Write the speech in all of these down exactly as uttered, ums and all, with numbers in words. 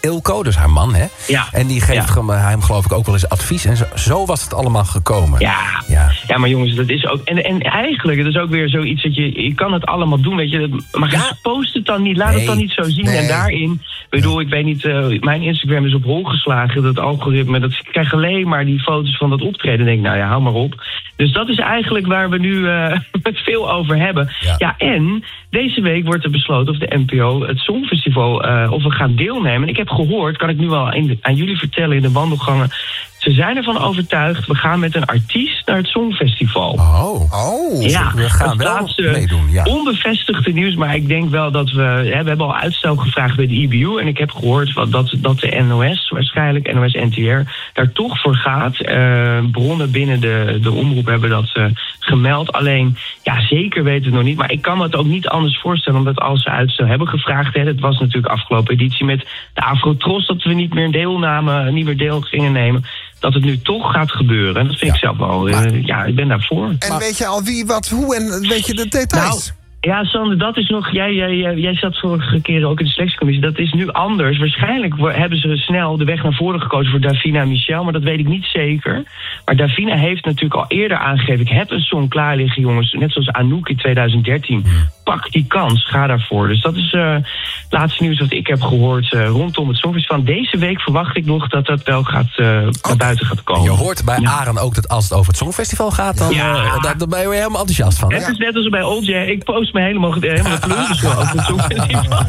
Ilko, dus haar man, hè? Ja. En die geeft ja. hem, hem geloof ik ook wel eens advies. En zo, zo was het allemaal gekomen. Ja. ja, ja, maar jongens, dat is ook... En, en eigenlijk, het is ook weer zoiets dat je... Je kan het allemaal doen, weet je. Maar ja. post het dan niet, laat nee. het dan niet zo zien. Nee. En daarin, ik bedoel, ik weet niet... Uh, mijn Instagram is op hol geslagen, dat algoritme. Dat, ik krijg alleen maar die foto's van dat optreden. En denk ik, nou ja, hou maar op. Dus dat is eigenlijk waar we nu uh, het veel over hebben. Ja. ja, en deze week wordt er besloten of de N P O het Songfestival... Uh, of we gaan deelnemen. En ik heb gehoord, kan ik nu wel in de, aan jullie vertellen in de wandelgangen... Ze zijn ervan overtuigd, we gaan met een artiest naar het Songfestival. Oh, oh ja, we gaan wel laatste, meedoen. Ja. Onbevestigde nieuws, maar ik denk wel dat we... Hè, we hebben al uitstel gevraagd bij de I B U... en ik heb gehoord wat, dat, dat de N O S, waarschijnlijk N O S N T R... daar toch voor gaat. Uh, bronnen binnen de, de omroep hebben dat uh, gemeld. Alleen, ja, zeker weten we het nog niet. Maar ik kan me het ook niet anders voorstellen... omdat als ze uitstel hebben gevraagd... Hè, het was natuurlijk afgelopen editie met de Afrotros... dat we niet meer deelnamen, niet meer deel gingen nemen... dat het nu toch gaat gebeuren. En dat vind ja. ik zelf wel... Maar, uh, ja, ik ben daarvoor. En maar, weet je al wie, wat, hoe en weet je de details? Nou, ja, Sander, dat is nog... Jij, jij, jij, jij zat vorige keer ook in de selectiecommissie. Dat is nu anders. Waarschijnlijk hebben ze snel de weg naar voren gekozen voor Davina en Michel. Maar dat weet ik niet zeker. Maar Davina heeft natuurlijk al eerder aangegeven... ik heb een song klaar liggen, jongens. Net zoals Anouk in twintig dertien. Pak die kans, ga daarvoor. Dus dat is uh, het laatste nieuws wat ik heb gehoord uh, rondom het Songfestival. Deze week verwacht ik nog dat dat wel gaat, uh, okay. naar buiten gaat komen. Je hoort bij ja. Aaron ook dat als het over het Songfestival gaat... dan, ja. uh, daar, daar ben je helemaal enthousiast van. Hè? Het is net als bij Old Jay. Ik post me helemaal, helemaal pleuris over het Songfestival.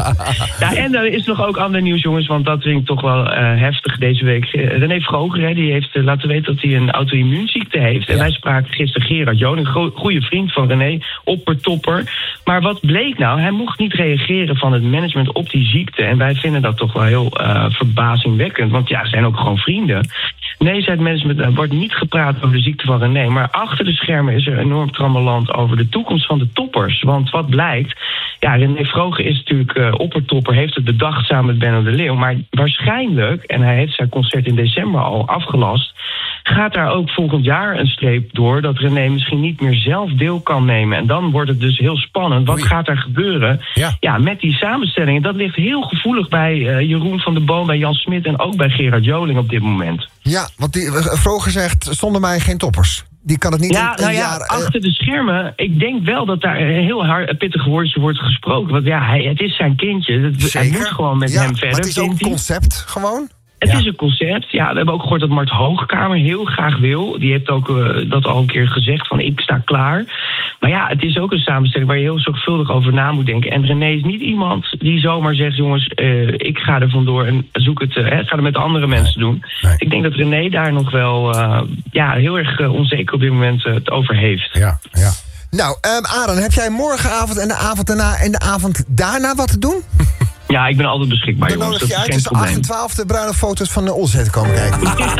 ja, en er is nog ook ander nieuws, jongens. Want dat vind ik toch wel uh, heftig deze week. René Vroger, die heeft uh, laten weten dat hij een auto-immuunziekte heeft. Ja. En wij spraken gisteren Gerard Joling, een go- goede vriend van René. Oppertopper. Maar wat bleek nou? Hij mocht niet reageren van het management op die ziekte. En wij vinden dat toch wel heel uh, verbazingwekkend. Want ja, ze zijn ook gewoon vrienden. Nee, zei het management, er wordt niet gepraat over de ziekte van René. Maar achter de schermen is er enorm trammeland over de toekomst van de toppers. Want wat blijkt? Ja, René Vroger is natuurlijk uh, oppertopper, heeft het bedacht samen met Benno de Leeuw. Maar waarschijnlijk, en hij heeft zijn concert in december al afgelast... gaat daar ook volgend jaar een streep door... dat René misschien niet meer zelf deel kan nemen. En dan wordt het dus heel spannend. Wat Oei. gaat er gebeuren ja. Ja, met die samenstellingen? Dat ligt heel gevoelig bij uh, Jeroen van der Boom, bij Jan Smit... en ook bij Gerard Joling op dit moment. Ja, want die Vroger zegt, zonder mij geen toppers. Die kan het niet ja, in een nou ja, jaar... achter de schermen, ik denk wel dat daar een heel hard pittig woordje wordt gesproken. Want ja, hij, het is zijn kindje. Het, hij moet gewoon met ja, hem verder. Maar het is ook een concept, gewoon? Het ja. is een concept. Ja, we hebben ook gehoord dat Mart Hoogkamer heel graag wil. Die heeft ook uh, dat al een keer gezegd van ik sta klaar. Maar ja, het is ook een samenstelling waar je heel zorgvuldig over na moet denken. En René is niet iemand die zomaar zegt... jongens, uh, ik ga er vandoor en zoek het, uh, ga er met andere mensen nee. doen. Nee. Ik denk dat René daar nog wel uh, ja, heel erg uh, onzeker op dit moment uh, het over heeft. Ja, ja. Nou, um, Aaron, heb jij morgenavond en de avond daarna en de avond daarna wat te doen? Ja, ik ben altijd beschikbaar, dan jongens. nodig je uit tussen acht en twaalf de bruine foto's van de Olzet komen kijken.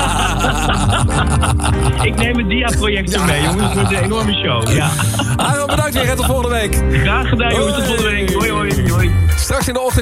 Ik neem het dia-projector ja. mee, jongens. Het wordt een enorme show. Ja. Aaron, bedankt weer. En tot volgende week. Graag gedaan, jongens. Tot volgende week. Hoi, hoi, hoi. Straks in de ochtend.